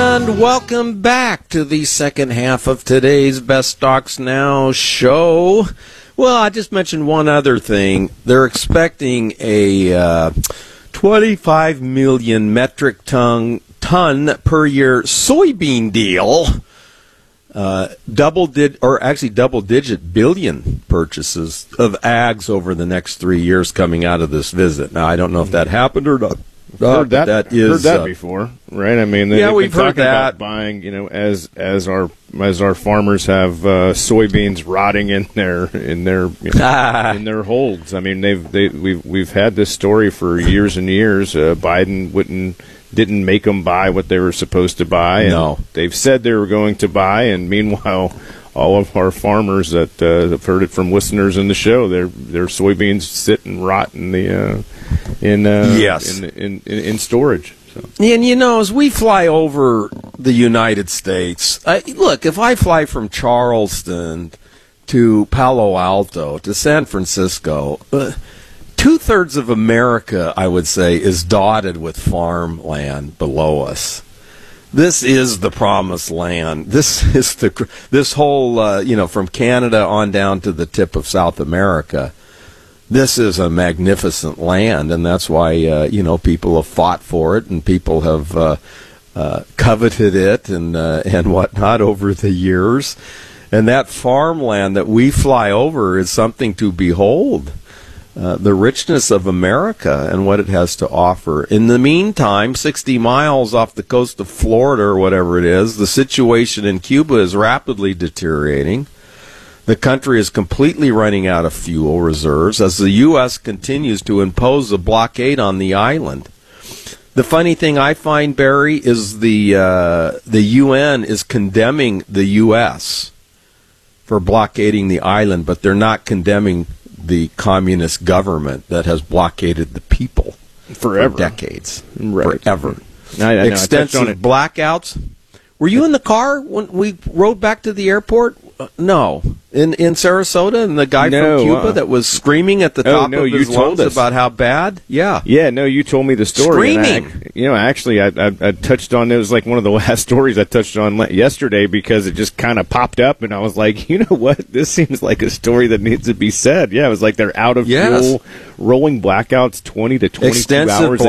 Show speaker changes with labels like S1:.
S1: And welcome back to the second half of today's Best Stocks Now show. Well, I just mentioned one other thing. They're expecting a 25 million metric ton per year soybean deal. Double-digit billion purchases of ags over the next 3 years coming out of this visit. Now, I don't know if that happened or not.
S2: Heard that before, right? I mean,
S1: we've heard that.
S2: About buying, as our farmers have soybeans rotting in their holds. I mean, we've had this story for years and years. Biden didn't make them buy what they were supposed to buy. And
S1: no,
S2: they've said they were going to buy, and meanwhile, all of our farmers that have heard it from listeners in the show, their soybeans sit and rot in the in storage. So.
S1: And as we fly over the United States, look, if I fly from Charleston to Palo Alto to San Francisco, 2/3 of America, I would say, is dotted with farmland below us. This is the promised land. This is this whole from Canada on down to the tip of South America. This is a magnificent land, and that's why people have fought for it, and people have coveted it and whatnot over the years. And that farmland that we fly over is something to behold. The richness of America and what it has to offer. In the meantime, 60 miles off the coast of Florida or whatever it is, the situation in Cuba is rapidly deteriorating. The country is completely running out of fuel reserves as the U.S. continues to impose a blockade on the island. The funny thing I find, Barry, is the UN is condemning the U.S. for blockading the island, but they're not condemning the communist government that has blockaded the people
S2: forever,
S1: for decades,
S2: right.
S1: Forever.
S2: Extensive
S1: blackouts. Were you in the car when we rode back to the airport? No, in Sarasota, and the guy from Cuba that was screaming at the top of his lungs about how bad. Yeah.
S2: No, you told me the story.
S1: Screaming.
S2: Actually, I touched on it. Was like one of the last stories I touched on yesterday because it just kind of popped up, and I was like, you know what? This seems like a story that needs to be said. Yeah, it was like they're out of fuel, rolling blackouts 20 to 22 hours